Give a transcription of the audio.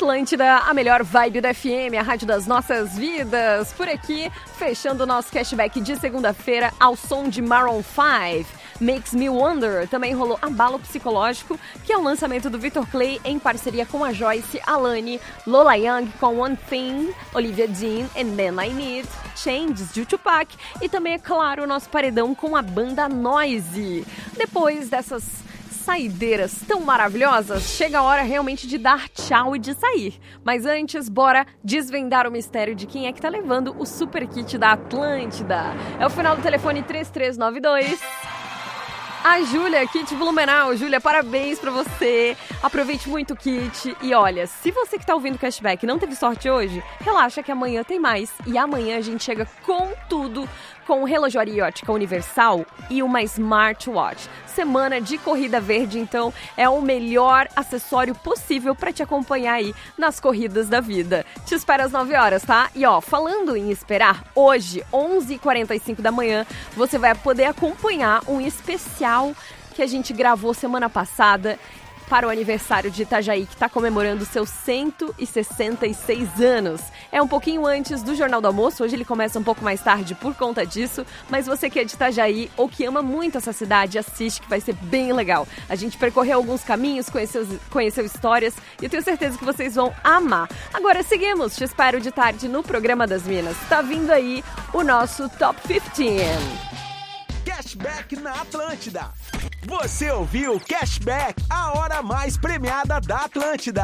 Atlântida, a melhor vibe da FM, a rádio das nossas vidas. Por aqui, fechando o nosso cashback de segunda-feira ao som de Maroon 5. Makes Me Wonder. Também rolou Abalo Psicológico, que é o lançamento do Victor Clay em parceria com a Joyce Alane, Lola Young com One Thing, Olivia Dean and Then I Need, Changes de Tupac e também, é claro, o nosso paredão com a banda Noise. Depois dessas saideiras tão maravilhosas, chega a hora realmente de dar tchau e de sair. Mas antes, bora desvendar o mistério de quem é que tá levando o super kit da Atlântida. É o final do telefone 3392. A Júlia, kit Blumenau. Júlia, parabéns pra você. Aproveite muito o kit. E olha, se você que tá ouvindo o cashback não teve sorte hoje, relaxa que amanhã tem mais. E amanhã a gente chega com tudo, com relojoaria ótica universal e uma smartwatch. Semana de corrida verde, então é o melhor acessório possível para te acompanhar aí nas corridas da vida. Te espero às 9 horas, tá? E ó, falando em esperar, hoje, 11h45 da manhã, você vai poder acompanhar um especial que a gente gravou semana passada para o aniversário de Itajaí, que está comemorando seus 166 anos. É um pouquinho antes do Jornal do Almoço, hoje ele começa um pouco mais tarde por conta disso, mas você que é de Itajaí ou que ama muito essa cidade, assiste que vai ser bem legal. A gente percorreu alguns caminhos, conheceu histórias e eu tenho certeza que vocês vão amar. Agora seguimos, te espero de tarde no Programa das Minas. Tá vindo aí o nosso Top 15. Cashback na Atlântida. Você ouviu Cashback, a hora mais premiada da Atlântida.